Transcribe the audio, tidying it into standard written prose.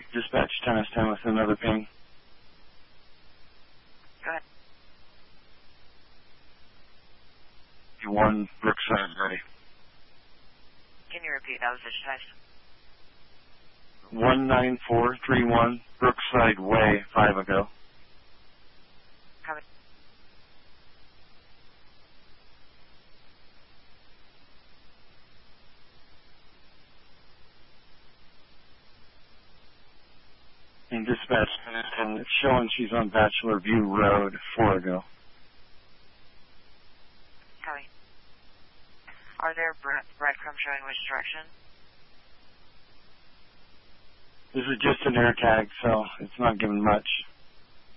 Dispatch 10 with another ping. Go ahead. One Brookside ready. Can you repeat? That was digitized. 19431 Brookside Way, 5 ago. Copy. And dispatch, and it's showing she's on Bachelor View Road, 4 ago. Copy. Are there breadcrumbs showing which direction? This is just an air tag, so it's not giving much.